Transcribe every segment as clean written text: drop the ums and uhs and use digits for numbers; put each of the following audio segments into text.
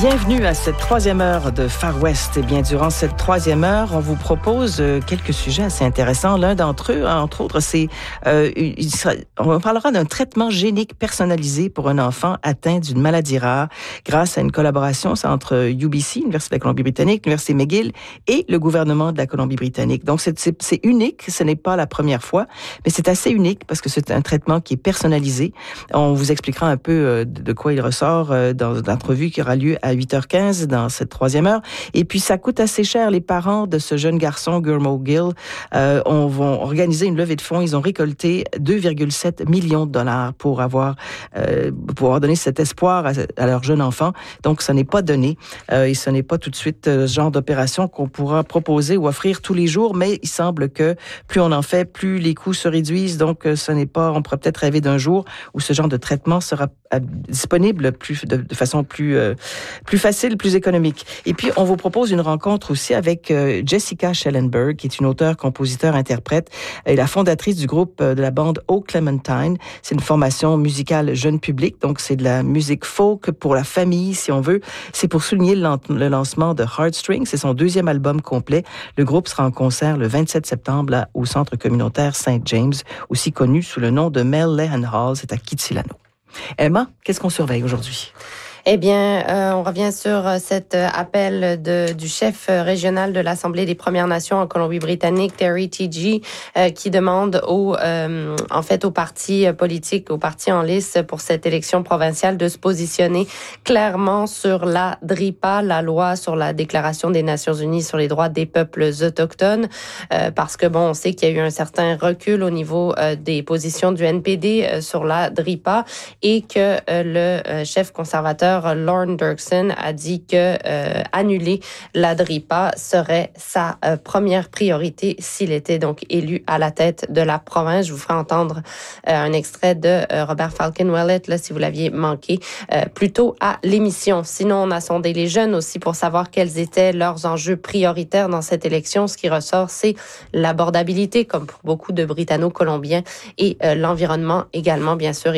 Bienvenue à cette troisième heure de Far West. Eh bien, durant cette troisième heure, on vous propose quelques sujets assez intéressants. L'un d'entre eux, entre autres, c'est on parlera d'un traitement génique personnalisé pour un enfant atteint d'une maladie rare grâce à une collaboration entre UBC, l'Université de la Colombie-Britannique, l'Université McGill et le gouvernement de la Colombie-Britannique. Donc, c'est unique. Ce n'est pas la première fois, mais c'est assez unique parce que c'est un traitement qui est personnalisé. On vous expliquera un peu de quoi il ressort dans l'entrevue qui aura lieu à 8h15 dans cette troisième heure. Et puis, ça coûte assez cher. Les parents de ce jeune garçon, Gurmo Gill, vont organiser une levée de fonds. Ils ont récolté 2,7 millions de dollars pour avoir donné cet espoir à leur jeune enfant. Donc, ça n'est pas donné. Et ce n'est pas tout de suite ce genre d'opération qu'on pourra proposer ou offrir tous les jours. Mais il semble que plus on en fait, plus les coûts se réduisent. Donc, ce n'est pas... On pourrait peut-être rêver d'un jour où ce genre de traitement sera disponible de façon plus facile, plus économique. Et puis, on vous propose une rencontre aussi avec Jessica Schellenberg, qui est une auteure, compositeur, interprète et la fondatrice du groupe de la bande Oh Clementine. C'est une formation musicale jeune public, donc c'est de la musique folk pour la famille, si on veut. C'est pour souligner le lancement de Heartstrings. C'est son deuxième album complet. Le groupe sera en concert le 27 septembre là, au Centre communautaire St. James, aussi connu sous le nom de Mel Lehan Hall. C'est à Kitsilano. Emma, qu'est-ce qu'on surveille aujourd'hui? Eh bien, on revient sur cet appel du chef régional de l'Assemblée des Premières Nations en Colombie-Britannique, Terry Teegee, qui demande aux partis politiques, aux partis en lice pour cette élection provinciale de se positionner clairement sur la DRIPA, la loi sur la Déclaration des Nations Unies sur les droits des peuples autochtones, parce que on sait qu'il y a eu un certain recul au niveau des positions du NPD sur la DRIPA et que le chef conservateur Lorne Dirksen a dit que annuler la DRIPA serait sa première priorité s'il était donc élu à la tête de la province. Je vous ferai entendre un extrait de Robert Falcon-Willett, là, si vous l'aviez manqué, plus tôt à l'émission. Sinon, on a sondé les jeunes aussi pour savoir quels étaient leurs enjeux prioritaires dans cette élection. Ce qui ressort, c'est l'abordabilité, comme pour beaucoup de Britanno-Colombiens, et l'environnement également, bien sûr,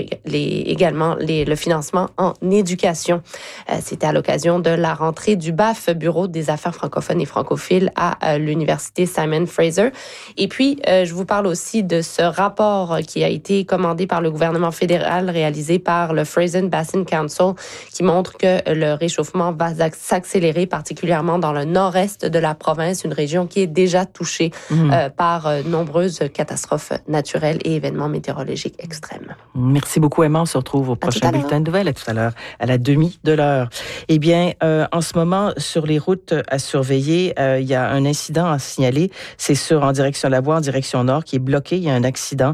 le financement en éducation. C'était à l'occasion de la rentrée du BAF, Bureau des affaires francophones et francophiles à l'Université Simon Fraser. Et puis, je vous parle aussi de ce rapport qui a été commandé par le gouvernement fédéral, réalisé par le Fraser Basin Council, qui montre que le réchauffement va s'accélérer, particulièrement dans le nord-est de la province, une région qui est déjà touchée par nombreuses catastrophes naturelles et événements météorologiques extrêmes. Merci beaucoup, Emma. On se retrouve au prochain bulletin de nouvelles. À tout à l'heure, à la demi de l'heure. Eh bien, en ce moment, sur les routes à surveiller, il y a un incident à signaler. C'est en direction la voie, en direction nord, qui est bloquée. Il y a un accident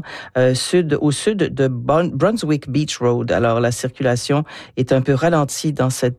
au sud de Brunswick Beach Road. Alors, la circulation est un peu ralentie dans cette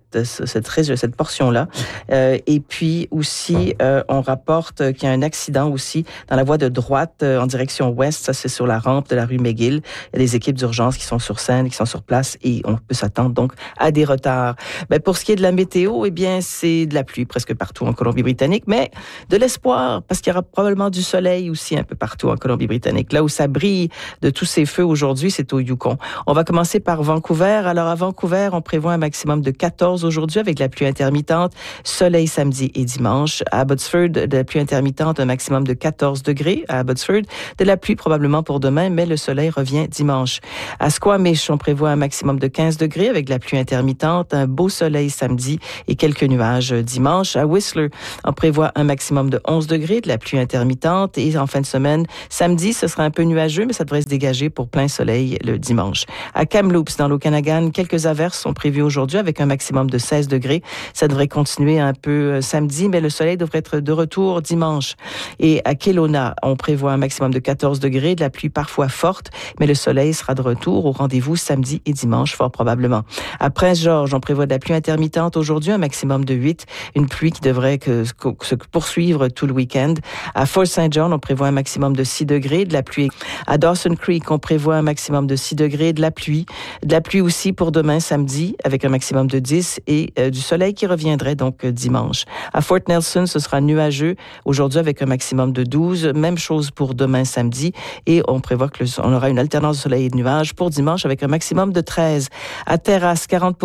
portion-là. Et puis aussi, on rapporte qu'il y a un accident aussi dans la voie de droite en direction ouest. Ça, c'est sur la rampe de la rue McGill. Il y a des équipes d'urgence qui sont sur scène, qui sont sur place, et on peut s'attendre donc à des retards. Ben, pour ce qui est de la météo, eh bien, c'est de la pluie presque partout en Colombie-Britannique, mais de l'espoir, parce qu'il y aura probablement du soleil aussi un peu partout en Colombie-Britannique. Là où ça brille de tous ces feux aujourd'hui, c'est au Yukon. On va commencer par Vancouver. Alors, à Vancouver, on prévoit un maximum de 14 aujourd'hui avec de la pluie intermittente. Soleil samedi et dimanche. À Abbotsford, de la pluie intermittente, un maximum de 14 degrés. À Abbotsford, de la pluie probablement pour demain, mais le soleil revient dimanche. À Squamish, on prévoit un maximum de 15 degrés avec de la pluie intermittente, un beau soleil samedi et quelques nuages dimanche. À Whistler, on prévoit un maximum de 11 degrés, de la pluie intermittente, et en fin de semaine, samedi, ce sera un peu nuageux, mais ça devrait se dégager pour plein soleil le dimanche. À Kamloops, dans l'Okanagan, quelques averses sont prévues aujourd'hui avec un maximum de 16 degrés. Ça devrait continuer un peu samedi, mais le soleil devrait être de retour dimanche. Et à Kelowna, on prévoit un maximum de 14 degrés, de la pluie parfois forte, mais le soleil sera de retour au rendez-vous samedi et dimanche, fort probablement. À Prince-Georges, on prévoit de la pluie intermittente aujourd'hui, un maximum de 8. Une pluie qui devrait se poursuivre tout le week-end. À Fort St. John, on prévoit un maximum de 6 degrés, de la pluie. À Dawson Creek, on prévoit un maximum de 6 degrés, de la pluie. De la pluie aussi pour demain, samedi, avec un maximum de 10 et du soleil qui reviendrait donc dimanche. À Fort Nelson, ce sera nuageux aujourd'hui avec un maximum de 12. Même chose pour demain, samedi. Et on prévoit qu'on aura une alternance de soleil et de nuages pour dimanche avec un maximum de 13. À Terrasse, 40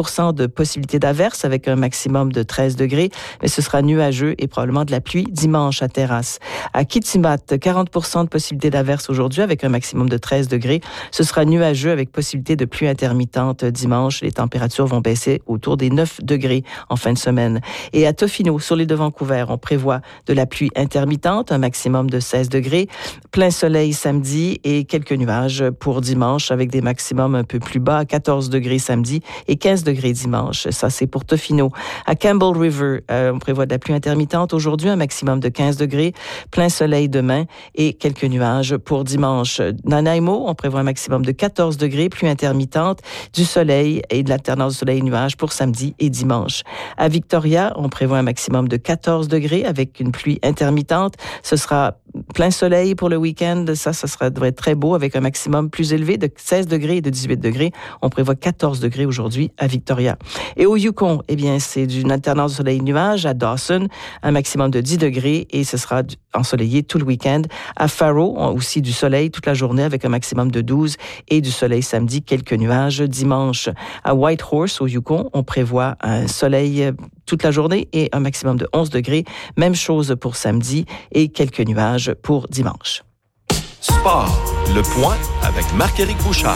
40% de possibilité d'averse avec un maximum de 13 degrés, mais ce sera nuageux et probablement de la pluie dimanche à Terrasse. À Kitimat, 40% de possibilité d'averse aujourd'hui avec un maximum de 13 degrés. Ce sera nuageux avec possibilité de pluie intermittente dimanche. Les températures vont baisser autour des 9 degrés en fin de semaine. Et à Tofino, sur l'île de Vancouver, on prévoit de la pluie intermittente, un maximum de 16 degrés, plein soleil samedi et quelques nuages pour dimanche avec des maximums un peu plus bas, 14 degrés samedi et 15 degrés dimanche. Ça, c'est pour Tofino. À Campbell River, on prévoit de la pluie intermittente aujourd'hui, un maximum de 15 degrés, plein soleil demain et quelques nuages pour dimanche. Nanaimo, on prévoit un maximum de 14 degrés, pluie intermittente, du soleil et de l'alternance soleil-nuage pour samedi et dimanche. À Victoria, on prévoit un maximum de 14 degrés avec une pluie intermittente. Ce sera plein soleil pour le week-end. Ça devrait être très beau avec un maximum plus élevé de 16 degrés et de 18 degrés. On prévoit 14 degrés aujourd'hui à Victoria. Et au Yukon, eh bien, c'est d'une alternance soleil-nuage. À Dawson, un maximum de 10 degrés et ce sera ensoleillé tout le week-end. À Faro, aussi du soleil toute la journée avec un maximum de 12 et du soleil samedi, quelques nuages dimanche. À Whitehorse, au Yukon, on prévoit un soleil toute la journée et un maximum de 11 degrés. Même chose pour samedi et quelques nuages pour dimanche. Sport, le point avec Marc-Éric Bouchard.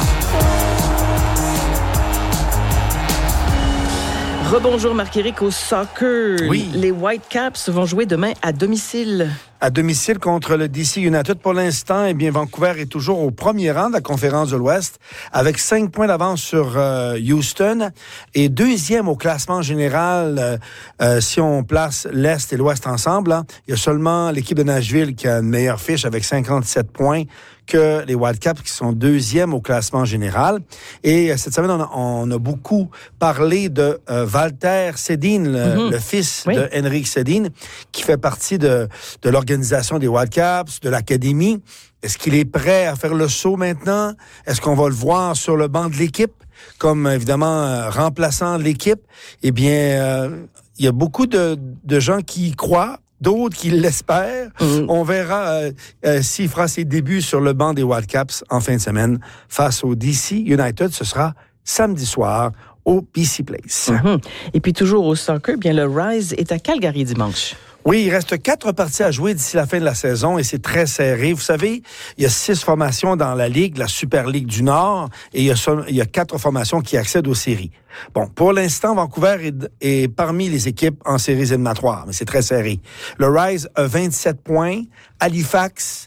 Rebonjour Marc-Éric au soccer. Oui. Les Whitecaps vont jouer demain à domicile. À domicile contre le DC United. Pour l'instant, eh bien, Vancouver est toujours au premier rang de la conférence de l'Ouest avec 5 points d'avance sur Houston et deuxième au classement général si on place l'Est et l'Ouest ensemble. Hein. Il y a seulement l'équipe de Nashville qui a une meilleure fiche avec 57 points que les Whitecaps qui sont deuxième au classement général. Et cette semaine, on a beaucoup parlé de Walter Sedin, le fils de Henrik Sedin, qui fait partie de l'organisation des Whitecaps, de l'académie. Est-ce qu'il est prêt à faire le saut maintenant? Est-ce qu'on va le voir sur le banc de l'équipe, comme évidemment remplaçant de l'équipe? Eh bien, il y a beaucoup de gens qui y croient, d'autres qui l'espèrent. On verra s'il fera ses débuts sur le banc des Whitecaps en fin de semaine face au DC United. Ce sera samedi soir au BC Place. Et puis toujours au soccer, bien le Rise est à Calgary dimanche. Oui, il reste 4 parties à jouer d'ici la fin de la saison et c'est très serré. Vous savez, il y a 6 formations dans la Ligue, la Super Ligue du Nord, et il y a 4 formations qui accèdent aux séries. Bon, pour l'instant, Vancouver est parmi les équipes en séries éliminatoires, mais c'est très serré. Le Rise a 27 points, Halifax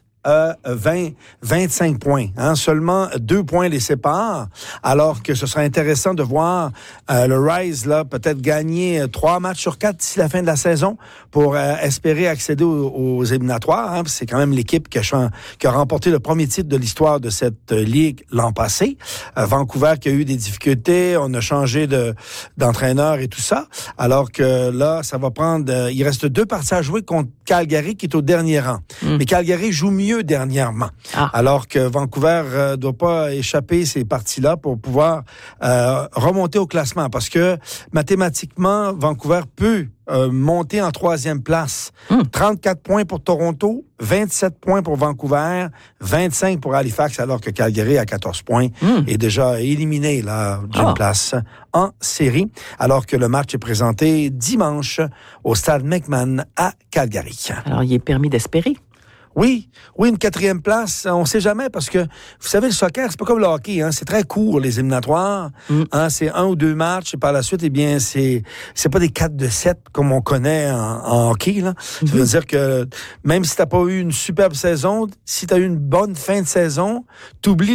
25 points. Hein? Seulement 2 points les séparent, alors que ce sera intéressant de voir le Rise là peut-être gagner 3 matchs sur 4 d'ici la fin de la saison pour espérer accéder aux éliminatoires. Hein? C'est quand même l'équipe qui a remporté le premier titre de l'histoire de cette ligue l'an passé. Vancouver qui a eu des difficultés, on a changé d'entraîneur et tout ça, alors que là, ça va prendre... il reste 2 parties à jouer contre Calgary qui est au dernier rang. Mais Calgary joue mieux dernièrement. Alors que Vancouver doit pas échapper ces parties-là pour pouvoir remonter au classement. Parce que mathématiquement, Vancouver peut monter en 3e place. 34 points pour Toronto, 27 points pour Vancouver, 25 pour Halifax, alors que Calgary, à 14 points, est déjà éliminé là, d'une place en série, alors que le match est présenté dimanche au Stade McMahon à Calgary. Alors, il est permis d'espérer. Oui, une 4e place, on sait jamais parce que, vous savez, le soccer, c'est pas comme le hockey, hein, c'est très court, les éliminatoires, hein, c'est 1 ou 2 matchs, et par la suite, eh bien, c'est pas des 4-7 comme on connaît en hockey, là. Ça veut dire que, même si t'as pas eu une superbe saison, si t'as eu une bonne fin de saison, t'oublies